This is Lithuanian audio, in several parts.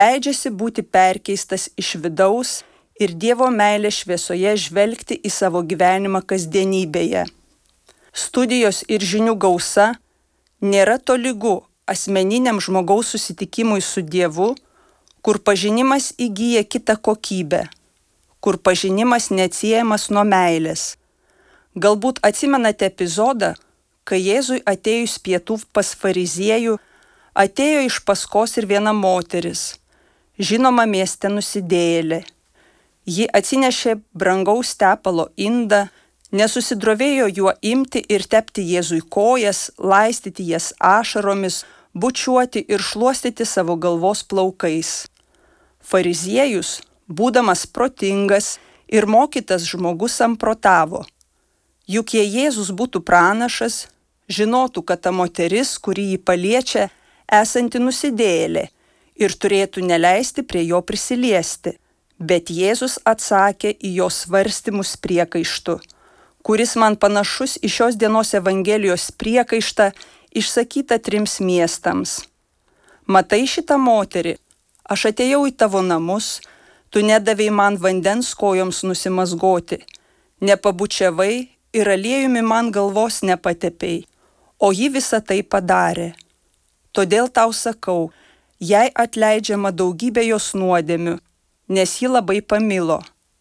leidžiasi būti perkeistas iš vidaus ir Dievo meilės šviesoje žvelgti į savo gyvenimą kasdienybėje. Studijos ir žinių gausa nėra tolygu asmeniniam žmogaus susitikimui su Dievu, kur pažinimas įgyja kitą kokybę, kur pažinimas neatsiejamas nuo meilės. Galbūt atsimenate epizodą, kai Jėzui atėjus pietų pas fariziejų, atėjo iš paskos ir viena moteris, žinoma mieste nusidėjėlė. Ji atsinešė brangaus tepalo indą, nesusidrovėjo juo imti ir tepti Jėzui kojas, laistyti jas ašaromis, bučiuoti ir šluostyti savo galvos plaukais. Fariziejus, būdamas protingas ir mokytas žmogus, samprotavo. Juk jei Jėzus būtų pranašas, žinotų, kad ta moteris, kuri jį paliečia, esanti nusidėjėlė ir turėtų neleisti prie jo prisiliesti. Bet Jėzus atsakė į jo svarstymus priekaištu, kuris man panašus į šios dienos Evangelijos priekaištą išsakytą 3 miestams. Matai šitą moterį, aš atėjau į tavo namus, tu nedavei man vandens kojoms nusimazgoti, nepabučiavai ir aliejumi man galvos nepatepei, o ji visą tai padarė. Todėl tau sakau, jai atleidžiama daugybė jos nuodėmių, nes ji labai pamilo.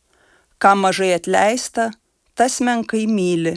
Kam mažai atleista, tas menkai myli.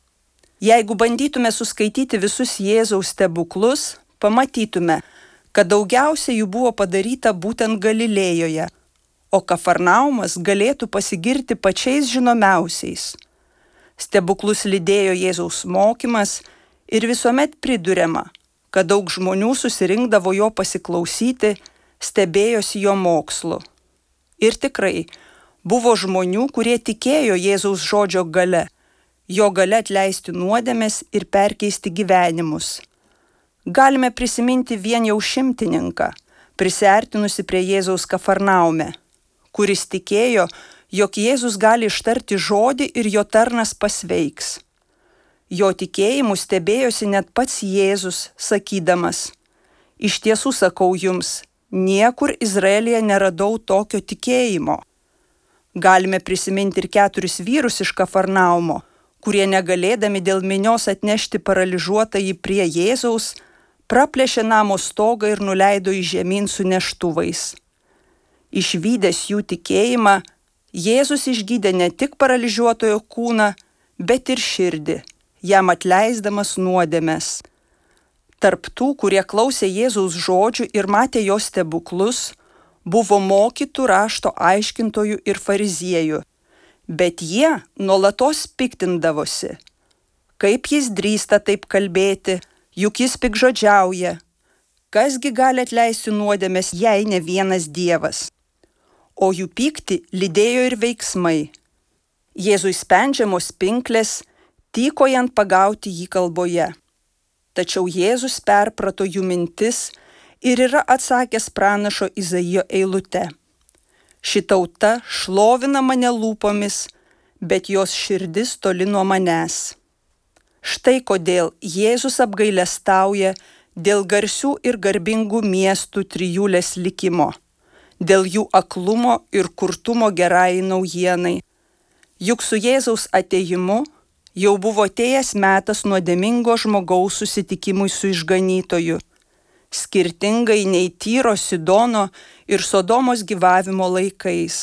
Jeigu bandytume suskaityti visus Jėzaus stebuklus, pamatytume, kad daugiausiai jų buvo padaryta būtent Galilėjoje, o Kafarnaumas galėtų pasigirti pačiais žinomiausiais. Stebuklus lydėjo Jėzaus mokymas ir visuomet priduriama, kad daug žmonių susirinkdavo jo pasiklausyti, stebėjosi jo mokslu. Ir tikrai, buvo žmonių, kurie tikėjo Jėzaus žodžio gale, jo gale atleisti nuodėmes ir perkeisti gyvenimus. Galime prisiminti vien jau šimtininką, prisiartinusi prie Jėzaus Kafarnaume, kuris tikėjo, jog Jėzus gali ištarti žodį ir jo tarnas pasveiks. Jo tikėjimu stebėjosi net pats Jėzus, sakydamas, iš tiesų sakau jums, niekur Izraelyje neradau tokio tikėjimo. Galime prisiminti ir 4 vyrus iš Kafarnaumo, kurie negalėdami dėl minios atnešti paralyžiuotąjį prie Jėzaus, praplėšė namo stogą ir nuleido į žemyn su neštuvais. Išvydęs jų tikėjimą, Jėzus išgydė ne tik paralyžiuotojo kūną, bet ir širdį, jam atleisdamas nuodėmes. Tarp tų, kurie klausė Jėzaus žodžių ir matė jo stebuklus, buvo mokytų rašto aiškintojų ir fariziejų, bet jie nuolatos piktindavosi. Kaip jis drįsta taip kalbėti, juk jis piktžodžiauja. Kasgi gali atleisti nuodėmes, jei ne vienas Dievas? O jų pyktį lydėjo ir veiksmai. Jėzui spendžiamos pinklės, tykojant pagauti jį kalboje. Tačiau Jėzus perprato jų mintis ir yra atsakęs pranašo Izaijo eilute. Ši tauta šlovina mane lūpomis, bet jos širdis toli nuo manęs. Štai kodėl Jėzus apgailestauja dėl garsių ir garbingų miestų trijulės likimo, dėl jų aklumo ir kurtumo gerai naujienai. Juk su Jėzaus atėjimu jau buvo atėjęs metas nuodėmingo žmogaus susitikimui su išganytoju, skirtingai nei Tyro, Sidono ir Sodomos gyvavimo laikais.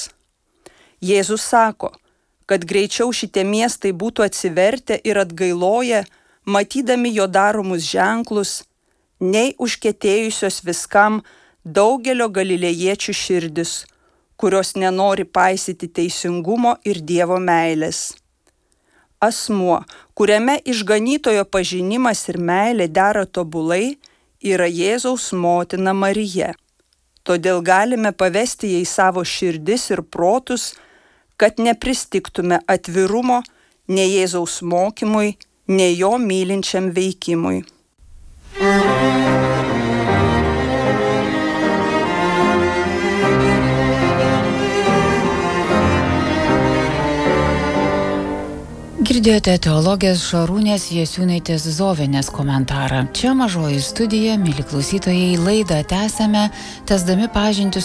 Jėzus sako, kad greičiau šitie miestai būtų atsivertę ir atgailoję, matydami jo daromus ženklus, nei užkietėjusios viskam daugelio galilėjiečių širdis, kurios nenori paisyti teisingumo ir Dievo meilės. Asmuo, kuriame išganytojo pažinimas ir meilė dera tobulai, yra Jėzaus motina Marija. Todėl galime pavesti jai savo širdis ir protus, kad nepristigtume atvirumo nei Jėzaus mokymui, nei jo mylinčiam veikimui. Girdėjote teologės Šarūnės Jasiūnaitės Zovienės komentarą. Čia Mažoji studija, mieli klausytojai, laidą tęsiame, tęsdami pažintį